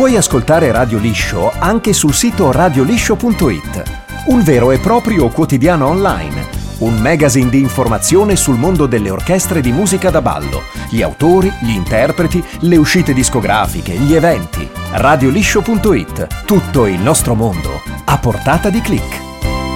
Puoi ascoltare Radio Liscio anche sul sito radioliscio.it, un vero e proprio quotidiano online, un magazine di informazione sul mondo delle orchestre di musica da ballo, gli autori, gli interpreti, le uscite discografiche, gli eventi. Radioliscio.it, tutto il nostro mondo a portata di click.